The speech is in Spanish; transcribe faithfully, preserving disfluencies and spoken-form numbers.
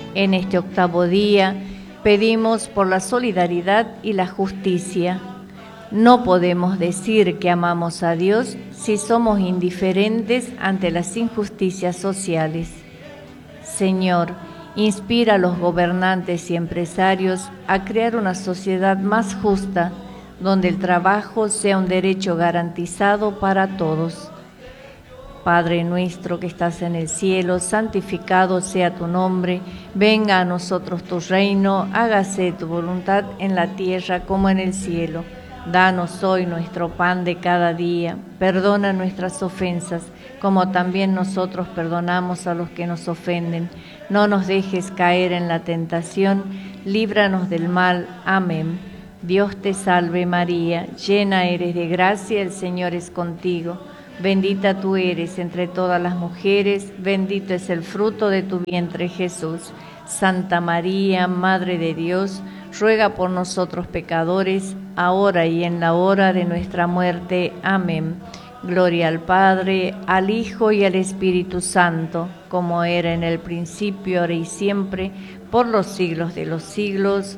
En este octavo día pedimos por la solidaridad y la justicia. No podemos decir que amamos a Dios si somos indiferentes ante las injusticias sociales. Señor, inspira a los gobernantes y empresarios a crear una sociedad más justa, donde el trabajo sea un derecho garantizado para todos. Padre nuestro que estás en el cielo, santificado sea tu nombre, venga a nosotros tu reino, hágase tu voluntad en la tierra como en el cielo. Danos hoy nuestro pan de cada día, perdona nuestras ofensas, como también nosotros perdonamos a los que nos ofenden. No nos dejes caer en la tentación, líbranos del mal. Amén. Dios te salve María, llena eres de gracia, el Señor es contigo. Bendita tú eres entre todas las mujeres, bendito es el fruto de tu vientre Jesús. Santa María, Madre de Dios, ruega por nosotros pecadores, ahora y en la hora de nuestra muerte. Amén. Gloria al Padre, al Hijo y al Espíritu Santo, como era en el principio, ahora y siempre, por los siglos de los siglos.